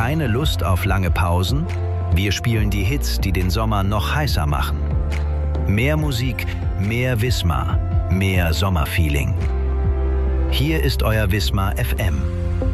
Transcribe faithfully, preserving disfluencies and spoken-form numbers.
Keine Lust auf lange Pausen? Wir spielen die Hits, die den Sommer noch heißer machen. Mehr Musik, mehr Wismar, mehr Sommerfeeling. Hier ist euer Wismar F M.